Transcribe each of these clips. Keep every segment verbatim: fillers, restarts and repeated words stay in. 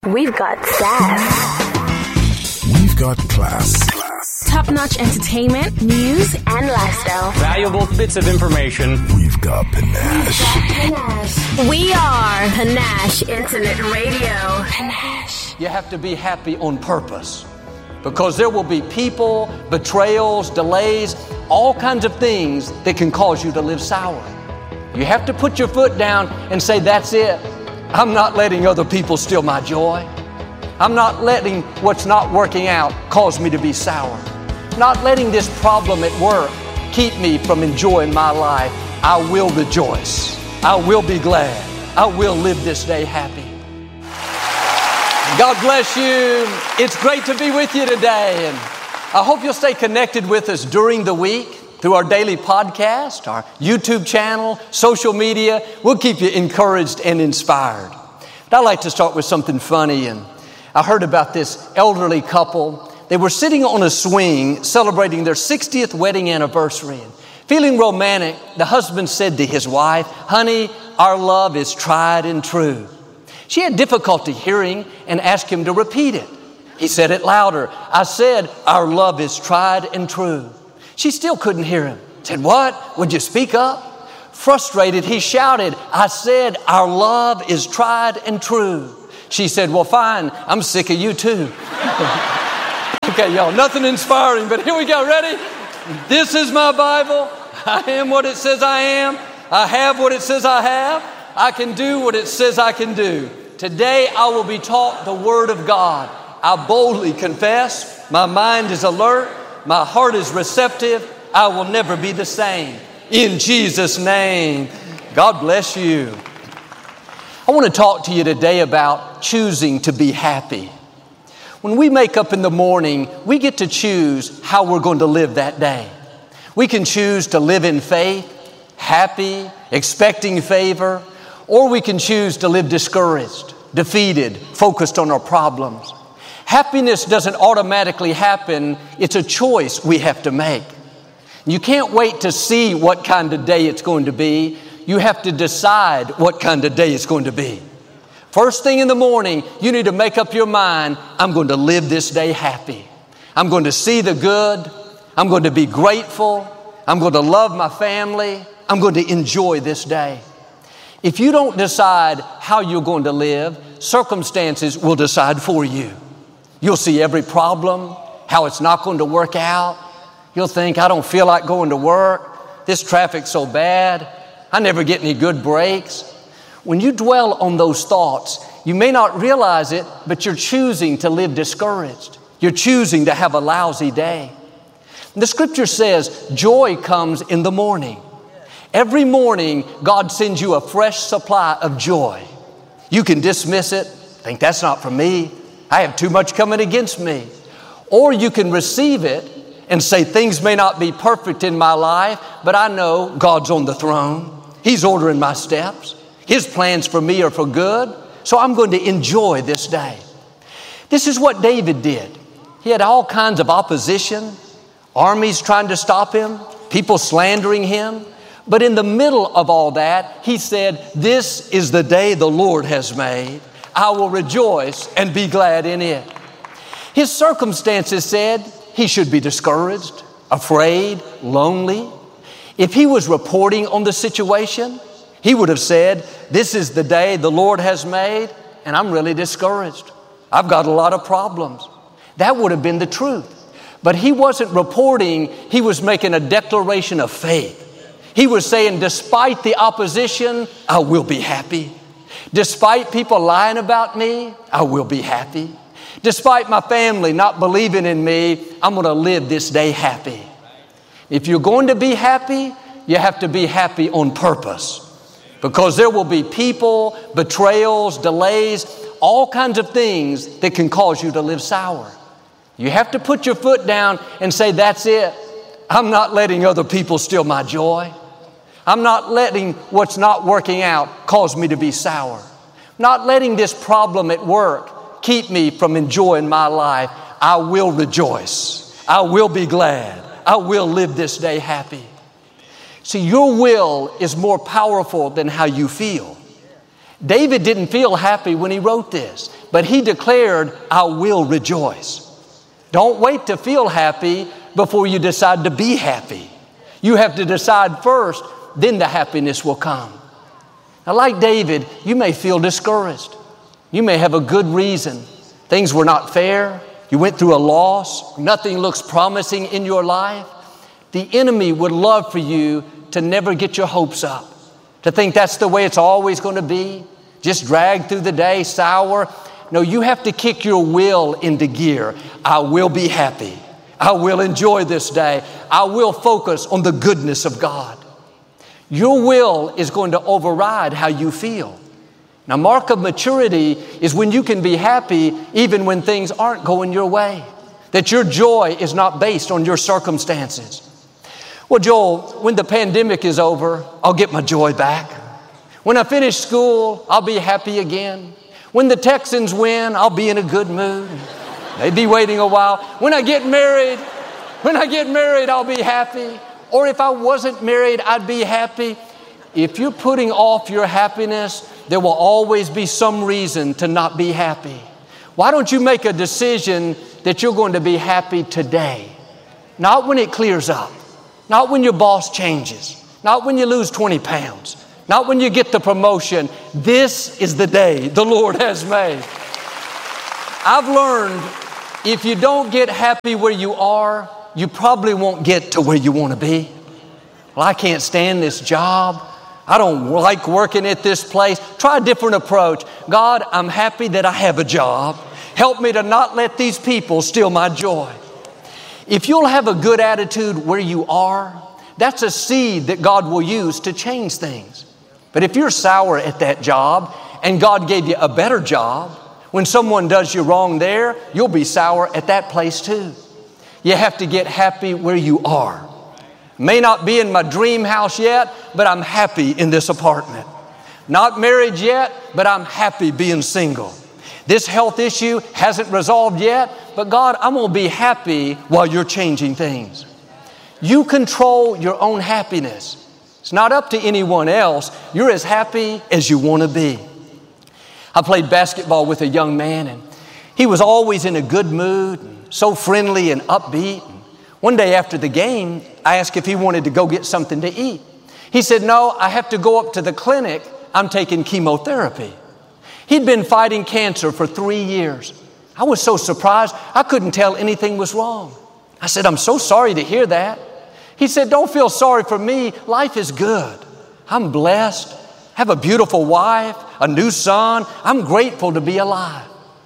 We've got sass. We've got class. Top-notch entertainment, news, and lifestyle. Valuable bits of information. We've got panache. Panache. We are Panache Internet Radio. Panache. You have to be happy on purpose, because there will be people, betrayals, delays, all kinds of things that can cause you to live sour. You have to put your foot down and say, that's it. I'm not letting other people steal my joy. I'm not letting what's not working out cause me to be sour. Not letting this problem at work keep me from enjoying my life. I will rejoice. I will be glad. I will live this day happy. God bless you. It's great to be with you today. And I hope you'll stay connected with us during the week through our daily podcast, our YouTube channel, social media. We'll keep you encouraged and inspired. But I'd like to start with something funny. And I heard about this elderly couple. They were sitting on a swing celebrating their sixtieth wedding anniversary. And feeling romantic, the husband said to his wife, "Honey, our love is tried and true." She had difficulty hearing and asked him to repeat it. He said it louder. "I said, our love is tried and true." She still couldn't hear him. Said, "What? Would you speak up?" Frustrated, he shouted, "I said, our love is tried and true." She said, "Well, fine. I'm sick of you too." Okay, y'all, nothing inspiring, but here we go. Ready? This is my Bible. I am what it says I am. I have what it says I have. I can do what it says I can do. Today I will be taught the Word of God. I boldly confess. My mind is alert. My heart is receptive. I will never be the same. In Jesus' name, God bless you. I want to talk to you today about choosing to be happy. When we make up in the morning, we get to choose how we're going to live that day. We can choose to live in faith, happy, expecting favor, or we can choose to live discouraged, defeated, focused on our problems. Happiness doesn't automatically happen. It's a choice we have to make. You can't wait to see what kind of day it's going to be. You have to decide what kind of day it's going to be. First thing in the morning, you need to make up your mind, I'm going to live this day happy. I'm going to see the good. I'm going to be grateful. I'm going to love my family. I'm going to enjoy this day. If you don't decide how you're going to live, circumstances will decide for you. You'll see every problem, how it's not going to work out. You'll think, I don't feel like going to work. This traffic's so bad. I never get any good breaks. When you dwell on those thoughts, you may not realize it, but you're choosing to live discouraged. You're choosing to have a lousy day. The scripture says joy comes in the morning. Every morning, God sends you a fresh supply of joy. You can dismiss it, think that's not for me. I have too much coming against me. Or you can receive it and say things may not be perfect in my life, but I know God's on the throne. He's ordering my steps. His plans for me are for good, so I'm going to enjoy this day. This is what David did. He had all kinds of opposition, armies trying to stop him, people slandering him. But in the middle of all that, he said, "This is the day the Lord has made. I will rejoice and be glad in it." His circumstances said he should be discouraged, afraid, lonely. If he was reporting on the situation, he would have said, "This is the day the Lord has made, and I'm really discouraged. I've got a lot of problems." That would have been the truth. But he wasn't reporting, he was making a declaration of faith. He was saying, despite the opposition, I will be happy. Despite people lying about me, I will be happy. Despite my family not believing in me, I'm going to live this day happy. If you're going to be happy, you have to be happy on purpose. Because there will be people, betrayals, delays, all kinds of things that can cause you to live sour. You have to put your foot down and say, that's it. I'm not letting other people steal my joy. I'm not letting what's not working out cause me to be sour. Not letting this problem at work keep me from enjoying my life. I will rejoice. I will be glad. I will live this day happy. See, your will is more powerful than how you feel. David didn't feel happy when he wrote this, but he declared, I will rejoice. Don't wait to feel happy before you decide to be happy. You have to decide first, then the happiness will come. Now, like David, you may feel discouraged. You may have a good reason. Things were not fair. You went through a loss. Nothing looks promising in your life. The enemy would love for you to never get your hopes up, to think that's the way it's always going to be, just drag through the day, sour. No, you have to kick your will into gear. I will be happy. I will enjoy this day. I will focus on the goodness of God. Your will is going to override how you feel. Now, mark of maturity is when you can be happy even when things aren't going your way, that your joy is not based on your circumstances. Well, Joel, when the pandemic is over, I'll get my joy back. When I finish school, I'll be happy again. When the Texans win, I'll be in a good mood. They'd be waiting a while. When I get married, when I get married, I'll be happy. Or if I wasn't married, I'd be happy. If you're putting off your happiness, there will always be some reason to not be happy. Why don't you make a decision that you're going to be happy today? Not when it clears up. Not when your boss changes. Not when you lose twenty pounds. Not when you get the promotion. This is the day the Lord has made. I've learned if you don't get happy where you are, you probably won't get to where you want to be. Well, I can't stand this job. I don't like working at this place. Try a different approach. God, I'm happy that I have a job. Help me to not let these people steal my joy. If you'll have a good attitude where you are, that's a seed that God will use to change things. But if you're sour at that job and God gave you a better job, when someone does you wrong there, you'll be sour at that place too. You have to get happy where you are. May not be in my dream house yet, but I'm happy in this apartment. Not married yet, but I'm happy being single. This health issue hasn't resolved yet, but God, I'm going to be happy while you're changing things. You control your own happiness. It's not up to anyone else. You're as happy as you want to be. I played basketball with a young man, and he was always in a good mood, and so friendly and upbeat. And one day after the game, I asked if he wanted to go get something to eat. He said, no, I have to go up to the clinic. I'm taking chemotherapy. He'd been fighting cancer for three years. I was so surprised, I couldn't tell anything was wrong. I said, I'm so sorry to hear that. He said, don't feel sorry for me. Life is good. I'm blessed. Have a beautiful wife, a new son. I'm grateful to be alive.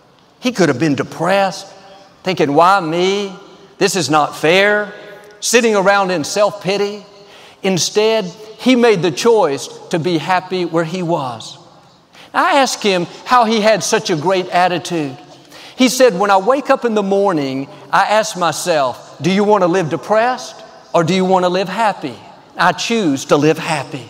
He could have been depressed, thinking, why me? This is not fair. Sitting around in self-pity. Instead, he made the choice to be happy where he was. I asked him how he had such a great attitude. He said, when I wake up in the morning, I ask myself, do you want to live depressed or do you want to live happy? I choose to live happy.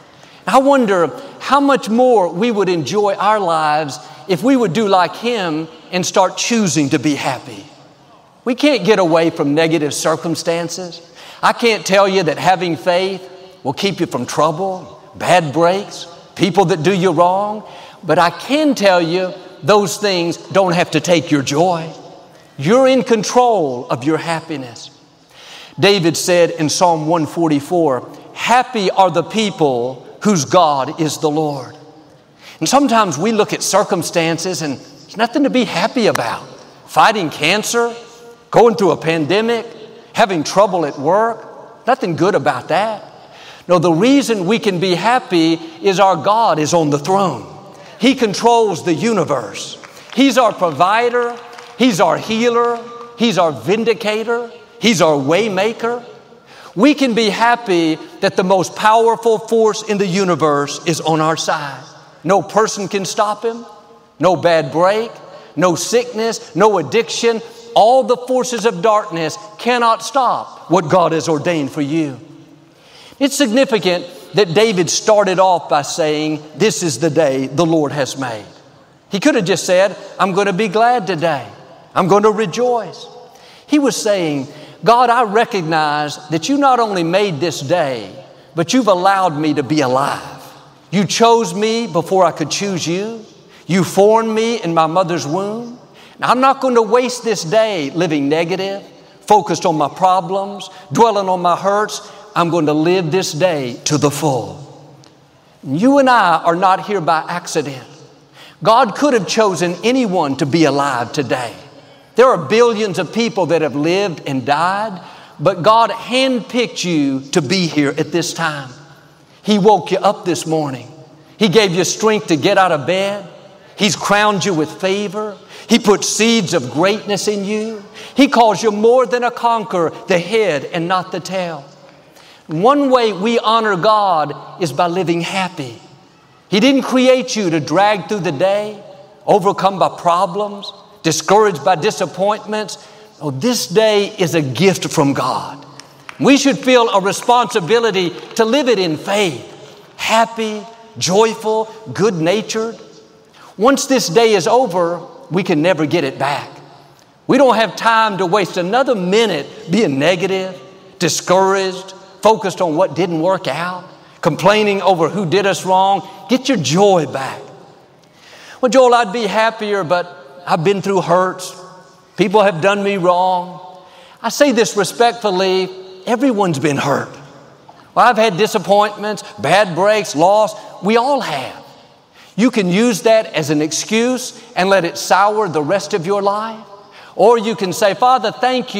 I wonder how much more we would enjoy our lives if we would do like him and start choosing to be happy. We can't get away from negative circumstances. I can't tell you that having faith will keep you from trouble, bad breaks, people that do you wrong. But I can tell you those things don't have to take your joy. You're in control of your happiness. David said in Psalm one forty-four, happy are the people whose God is the Lord. And sometimes we look at circumstances and there's nothing to be happy about. Fighting cancer, going through a pandemic, having trouble at work, nothing good about that. No, the reason we can be happy is our God is on the throne. He controls the universe. He's our provider. He's our healer. He's our vindicator. He's our way maker. We can be happy that the most powerful force in the universe is on our side. No person can stop him. No bad break. No sickness. No addiction. All the forces of darkness cannot stop what God has ordained for you. It's significant that David started off by saying, this is the day the Lord has made. He could have just said, I'm going to be glad today. I'm going to rejoice. He was saying, God, I recognize that you not only made this day, but you've allowed me to be alive. You chose me before I could choose you. You formed me in my mother's womb. Now, I'm not going to waste this day living negative, focused on my problems, dwelling on my hurts. I'm going to live this day to the full. You and I are not here by accident. God could have chosen anyone to be alive today. There are billions of people that have lived and died, but God handpicked you to be here at this time. He woke you up this morning. He gave you strength to get out of bed. He's crowned you with favor. He put seeds of greatness in you. He calls you more than a conqueror, the head and not the tail. One way we honor God is by living happy. He didn't create you to drag through the day, overcome by problems, discouraged by disappointments. Oh, this day is a gift from God. We should feel a responsibility to live it in faith, happy, joyful, good-natured. Once this day is over, we can never get it back. We don't have time to waste another minute being negative, discouraged, focused on what didn't work out, complaining over who did us wrong. Get your joy back. Well, Joel, I'd be happier, but I've been through hurts. People have done me wrong. I say this respectfully, everyone's been hurt. Well, I've had disappointments, bad breaks, loss. We all have. You can use that as an excuse and let it sour the rest of your life. Or you can say, Father, thank you.